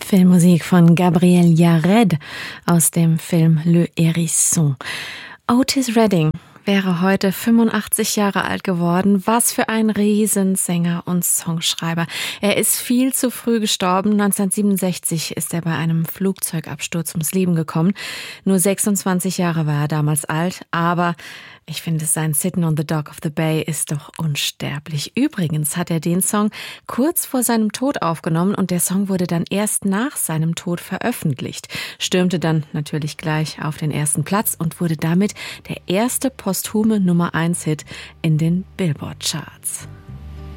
Filmmusik von Gabriel Yared aus dem Film Le Hérisson. Otis Redding wäre heute 85 Jahre alt geworden. Was für ein Riesensänger und Songschreiber. Er ist viel zu früh gestorben. 1967 ist er bei einem Flugzeugabsturz ums Leben gekommen. Nur 26 Jahre war er damals alt, aber ich finde, sein Sitting on the Dock of the Bay ist doch unsterblich. Übrigens hat er den Song kurz vor seinem Tod aufgenommen und der Song wurde dann erst nach seinem Tod veröffentlicht. Stürmte dann natürlich gleich auf den ersten Platz und wurde damit der erste posthume Nummer-1-Hit in den Billboard-Charts.